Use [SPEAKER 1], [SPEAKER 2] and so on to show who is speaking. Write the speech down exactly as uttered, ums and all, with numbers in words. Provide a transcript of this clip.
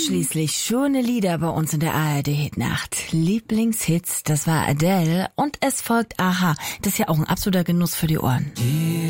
[SPEAKER 1] Ausschließlich schöne Lieder bei uns in der A R D-Hitnacht. Lieblingshits, das war Adele und es folgt Aha. Das ist ja auch ein absoluter Genuss für die Ohren.